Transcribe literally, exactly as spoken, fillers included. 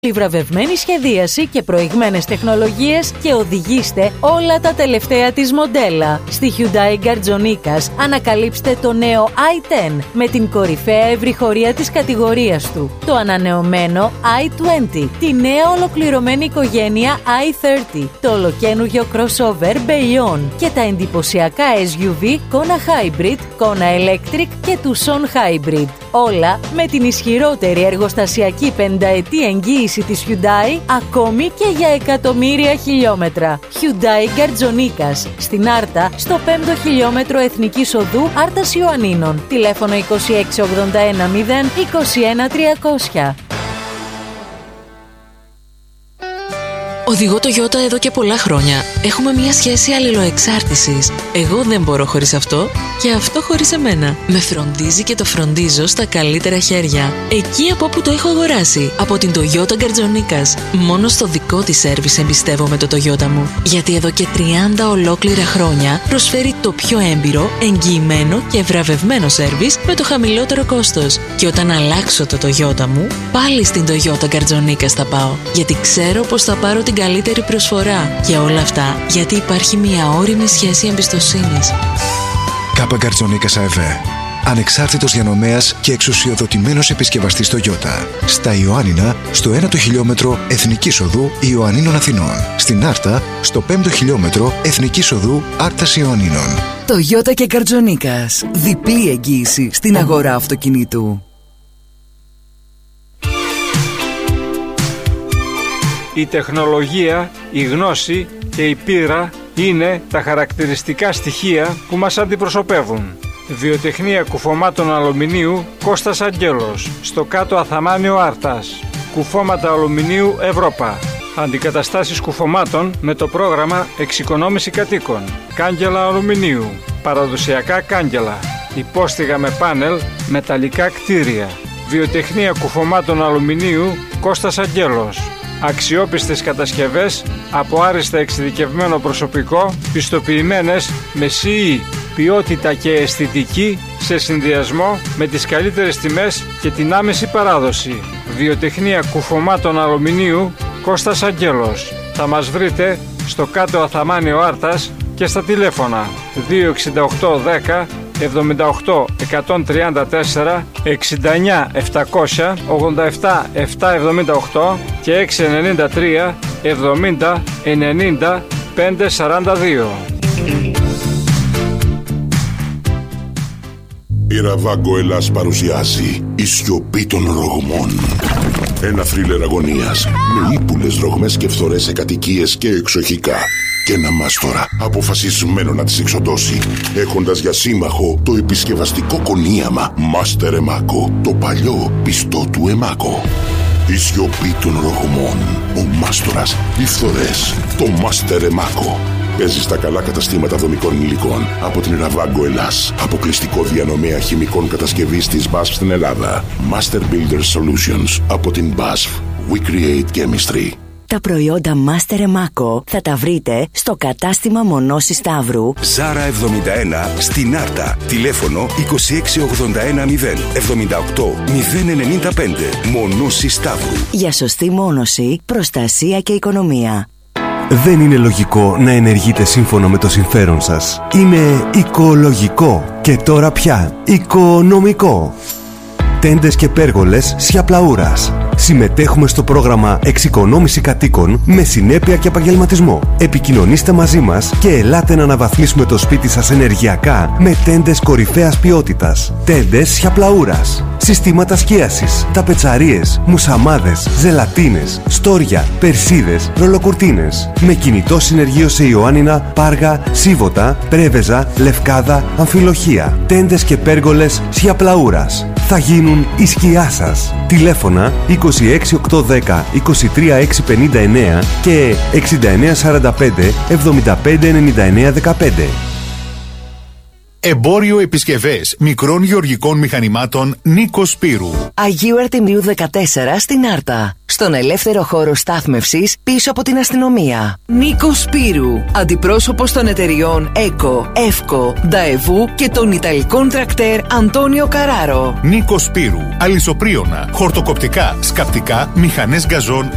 Βραβευμένη σχεδίαση και προηγμένες τεχνολογίες και οδηγήστε όλα τα τελευταία της μοντέλα. Στη Hyundai Gardzonikas ανακαλύψτε το νέο άι δέκα με την κορυφαία ευρυχωρία της κατηγορίας του, το ανανεωμένο άι είκοσι, τη νέα ολοκληρωμένη οικογένεια άι τριάντα, το ολοκαίνουργιο crossover Bayon και τα εντυπωσιακά ες γιου βι Kona Hybrid, Kona Electric και Tucson Hybrid. Όλα με την ισχυρότερη εργοστασιακή πενταετή εγγύηση της Hyundai, ακόμη και για εκατομμύρια χιλιόμετρα. Hyundai Gardzonikas, στην Άρτα, στο πέμπτο χιλιόμετρο Εθνικής Οδού Άρτας Ιωαννίνων. Τηλέφωνο είκοσι έξι ογδόντα ένα μηδέν είκοσι ένα τριακόσια. Οδηγώ το Toyota εδώ και πολλά χρόνια. Έχουμε μια σχέση αλληλοεξάρτησης. Εγώ δεν μπορώ χωρίς αυτό και αυτό χωρίς εμένα. Με φροντίζει και το φροντίζω στα καλύτερα χέρια. Εκεί από όπου το έχω αγοράσει, από την Toyota Gardzonikas. Μόνο στο δικό της σέρβις εμπιστεύομαι το Toyota μου. Γιατί εδώ και τριάντα ολόκληρα χρόνια προσφέρει το πιο έμπειρο, εγγυημένο και βραβευμένο σέρβις με το χαμηλότερο κόστος. Και όταν αλλάξω το Toyota μου, πάλι στην Toyota Gardzonikas θα πάω. Γιατί ξέρω πως θα πάρω την καλύτερη προσφορά. Και όλα αυτά γιατί υπάρχει μια ώριμη σχέση εμπιστοσύνης. Κάπα Gardzonikas έι βι. Ανεξάρτητος διανομέας και εξουσιοδοτημένος επισκευαστής Toyota. Στα Ιωάννινα, στο ένατο χιλιόμετρο Εθνικής Οδού Ιωαννίνων Αθηνών. Στην Άρτα, στο πέμπτο χιλιόμετρο Εθνικής Οδού Άρτας Ιωαννίνων. Toyota και Gardzonikas. Διπλή εγγύηση στην αγορά αυτοκινήτου. Η τεχνολογία, η γνώση και η πείρα είναι τα χαρακτηριστικά στοιχεία που μας αντιπροσωπεύουν. Βιοτεχνία κουφωμάτων αλουμινίου Κώστας Αγγέλος, στο κάτω Αθαμάνιο Άρτας. Κουφώματα αλουμινίου Ευρώπα. Αντικαταστάσεις κουφωμάτων με το πρόγραμμα Εξοικονόμηση Κατοίκων. Κάγκελα αλουμινίου. Παραδοσιακά κάγκελα. Υπόστιγα με πάνελ, μεταλλικά κτίρια. Βιοτεχνία κουφωμάτων αλουμινίου Κώστας Αγγέλος. Αξιόπιστες κατασκευές από άριστα εξειδικευμένο προσωπικό, πιστοποιημένες με σι ι, ποιότητα και αισθητική σε συνδυασμό με τις καλύτερες τιμές και την άμεση παράδοση. Βιοτεχνία κουφωμάτων αλουμινίου Κώστας Αγγέλος. Θα μας βρείτε στο κάτω Αθαμάνιο Άρτας και στα τηλέφωνα δύο εξήντα οκτώ δέκα εβδομήντα οκτώ εκατόν τριάντα τέσσερα, εξήντα εννιά επτακόσια ογδόντα επτά επτακόσια εβδομήντα οκτώ και έξι εννιά τρία εβδομήντα ενενήντα πεντακόσια σαράντα δύο. Η Ravago Ελλάς παρουσιάζει «Η σιωπή των ρογμών». Ένα θρίλερ αγωνίας με ύπουλες ρογμές και φθορές σε κατοικίες και εξοχικά. Και ένα μάστορα αποφασισμένο να τις εξοντώσει, έχοντας για σύμμαχο το επισκευαστικό κονίαμα Master Emako, το παλιό πιστό του Emako. Η σιωπή των ρογμών, ο μάστορας, οι φθορές, το Master Emako. Παίζει στα καλά καταστήματα δομικών υλικών από την Ravago Ελλάς, αποκλειστικό διανομέα χημικών κατασκευής της μπάσφ στην Ελλάδα. Master Builder Solutions από την μπάσφ. We create chemistry. Τα προϊόντα Master Emako θα τα βρείτε στο κατάστημα Μονώσης Σταύρου. Ζάρα εβδομήντα ένα στην Άρτα. Τηλέφωνο είκοσι έξι ογδόντα ένα μηδέν εβδομήντα οκτώ μηδέν ενενήντα πέντε. Μονώσης Σταύρου. Για σωστή μόνωση, προστασία και οικονομία. Δεν είναι λογικό να ενεργείτε σύμφωνα με το συμφέρον σας. Είναι οικολογικό και τώρα πια οικονομικό. Τέντες και πέργολες Σιαπλαούρας. Συμμετέχουμε στο πρόγραμμα Εξοικονόμηση Κατοίκων με συνέπεια και επαγγελματισμό. Επικοινωνήστε μαζί μας και ελάτε να αναβαθμίσουμε το σπίτι σας ενεργειακά με τέντες κορυφαίας ποιότητας. Τέντες Σιαπλαούρας. Συστήματα σκίασης, ταπετσαρίες, μουσαμάδες, ζελατίνες, στόρια, περσίδες, ρολοκουρτίνες. Με κινητό συνεργείο σε Ιωάννινα, Πάργα, Σίβωτα, Πρέβεζα, Λευκάδα, Αμφιλοχία. Τέντες και πέργολες Σιαπλαούρας. Θα γίνουν η σκιά σας. Τηλέφωνα είκοσι έξι οκτακόσια δέκα είκοσι τρία εξακόσια πενήντα εννέα και εξήντα εννέα σαράντα πέντε εβδομήντα πέντε ενενήντα εννέα δεκαπέντε. Εμπόριο επισκευές μικρών γεωργικών μηχανημάτων Νίκος Σπύρου. Αγίου Αρτεμίου δεκατέσσερα στην Άρτα. Στον ελεύθερο χώρο στάθμευσης πίσω από την αστυνομία. Νίκος Σπύρου. Αντιπρόσωπος των εταιριών ΕΚΟ, ΕΦΚΟ, Νταεβού και των Ιταλικών τρακτέρ Αντώνιο Καράρο. Νίκος Σπύρου. Αλυσοπρίωνα, χορτοκοπτικά, σκαπτικά, μηχανές γκαζόν,